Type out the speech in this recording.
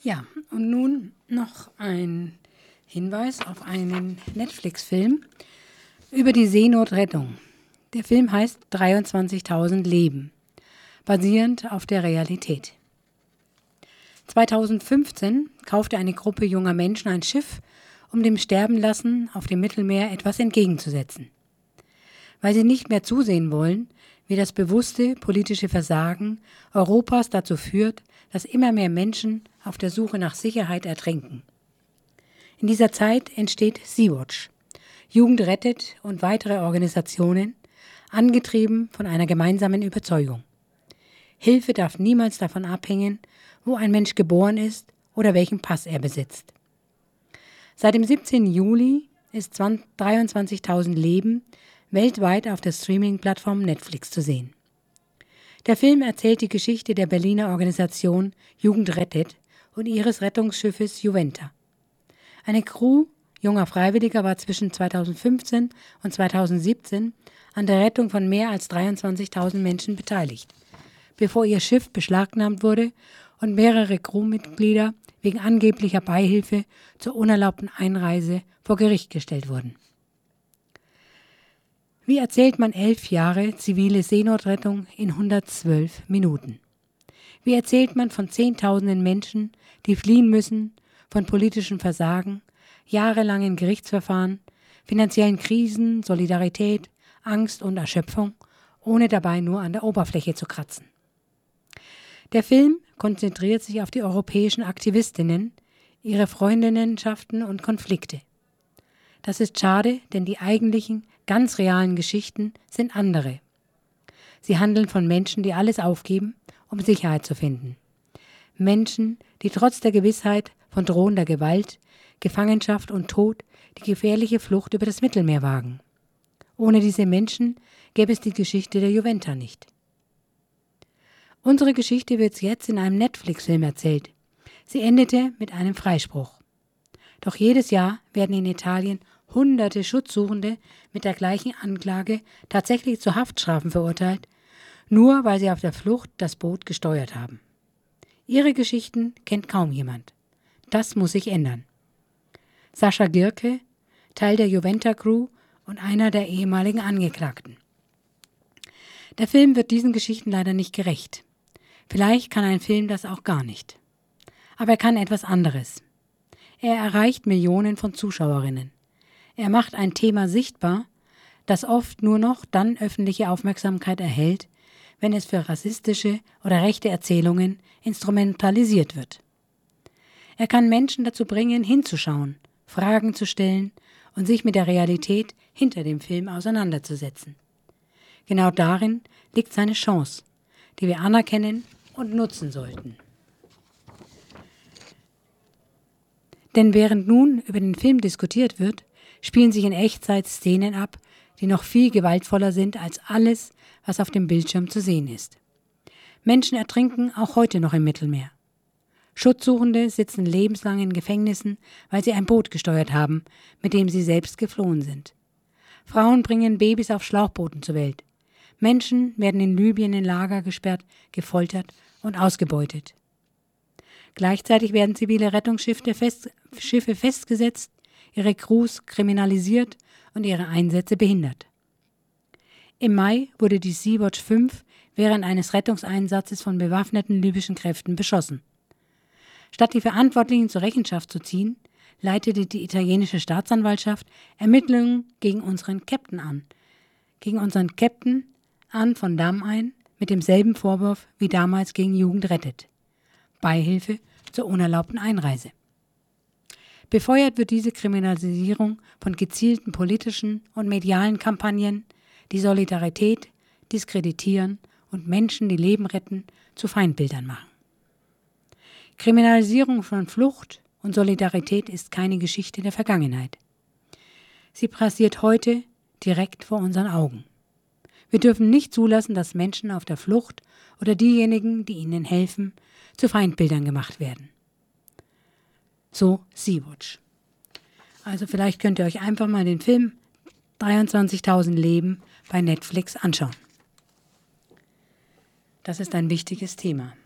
Ja, und nun noch ein Hinweis auf einen Netflix-Film über die Seenotrettung. Der Film heißt 23.000 Leben, basierend auf der Realität. 2015 kaufte eine Gruppe junger Menschen ein Schiff, um dem Sterbenlassen auf dem Mittelmeer etwas entgegenzusetzen. Weil sie nicht mehr zusehen wollen, wie das bewusste politische Versagen Europas dazu führt, dass immer mehr Menschen auf der Suche nach Sicherheit ertrinken. In dieser Zeit entsteht Sea-Watch, Jugend rettet und weitere Organisationen, angetrieben von einer gemeinsamen Überzeugung. Hilfe darf niemals davon abhängen, wo ein Mensch geboren ist oder welchen Pass er besitzt. Seit dem 17. Juli ist 23.000 Leben weltweit auf der Streaming-Plattform Netflix zu sehen. Der Film erzählt die Geschichte der Berliner Organisation Jugend rettet und ihres Rettungsschiffes Juventa. Eine Crew junger Freiwilliger war zwischen 2015 und 2017 an der Rettung von mehr als 23.000 Menschen beteiligt, bevor ihr Schiff beschlagnahmt wurde und mehrere Crewmitglieder wegen angeblicher Beihilfe zur unerlaubten Einreise vor Gericht gestellt wurden. Wie erzählt man 11 Jahre zivile Seenotrettung in 112 Minuten? Wie erzählt man von Zehntausenden Menschen, die fliehen müssen, von politischem Versagen, jahrelangen Gerichtsverfahren, finanziellen Krisen, Solidarität, Angst und Erschöpfung, ohne dabei nur an der Oberfläche zu kratzen? Der Film konzentriert sich auf die europäischen Aktivistinnen, ihre Freundinnenschaften und Konflikte. Das ist schade, denn die eigentlichen, ganz realen Geschichten sind andere. Sie handeln von Menschen, die alles aufgeben, um Sicherheit zu finden. Menschen, die trotz der Gewissheit von drohender Gewalt, Gefangenschaft und Tod die gefährliche Flucht über das Mittelmeer wagen. Ohne diese Menschen gäbe es die Geschichte der Juventa nicht. Unsere Geschichte wird jetzt in einem Netflix-Film erzählt. Sie endete mit einem Freispruch. Doch jedes Jahr werden in Italien Hunderte Schutzsuchende mit der gleichen Anklage tatsächlich zu Haftstrafen verurteilt, nur weil sie auf der Flucht das Boot gesteuert haben. Ihre Geschichten kennt kaum jemand. Das muss sich ändern. Sascha Gierke, Teil der Juventa-Crew und einer der ehemaligen Angeklagten. Der Film wird diesen Geschichten leider nicht gerecht. Vielleicht kann ein Film das auch gar nicht. Aber er kann etwas anderes. Er erreicht Millionen von Zuschauerinnen. Er macht ein Thema sichtbar, das oft nur noch dann öffentliche Aufmerksamkeit erhält, wenn es für rassistische oder rechte Erzählungen instrumentalisiert wird. Er kann Menschen dazu bringen, hinzuschauen, Fragen zu stellen und sich mit der Realität hinter dem Film auseinanderzusetzen. Genau darin liegt seine Chance, die wir anerkennen und nutzen sollten. Denn während nun über den Film diskutiert wird, spielen sich in Echtzeit Szenen ab, die noch viel gewaltvoller sind als alles, was auf dem Bildschirm zu sehen ist. Menschen ertrinken auch heute noch im Mittelmeer. Schutzsuchende sitzen lebenslang in Gefängnissen, weil sie ein Boot gesteuert haben, mit dem sie selbst geflohen sind. Frauen bringen Babys auf Schlauchbooten zur Welt. Menschen werden in Libyen in Lager gesperrt, gefoltert und ausgebeutet. Gleichzeitig werden zivile Rettungsschiffe festgesetzt, ihre Crews kriminalisiert und ihre Einsätze behindert. Im Mai wurde die Sea-Watch 5 während eines Rettungseinsatzes von bewaffneten libyschen Kräften beschossen. Statt die Verantwortlichen zur Rechenschaft zu ziehen, leitete die italienische Staatsanwaltschaft Ermittlungen gegen unseren Captain Ann von Damm ein, mit demselben Vorwurf wie damals gegen Jugend rettet: Beihilfe zur unerlaubten Einreise. Befeuert wird diese Kriminalisierung von gezielten politischen und medialen Kampagnen, die Solidarität diskreditieren und Menschen, die Leben retten, zu Feindbildern machen. Kriminalisierung von Flucht und Solidarität ist keine Geschichte der Vergangenheit. Sie passiert heute direkt vor unseren Augen. Wir dürfen nicht zulassen, dass Menschen auf der Flucht oder diejenigen, die ihnen helfen, zu Feindbildern gemacht werden. So Sea-Watch. Also vielleicht könnt ihr euch einfach mal den Film 23.000 Leben bei Netflix anschauen. Das ist ein wichtiges Thema.